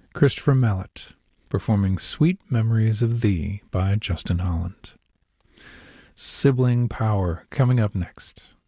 Christopher Mallet, performing Sweet Memories of Thee by Justin Holland. Sibling Power coming up next.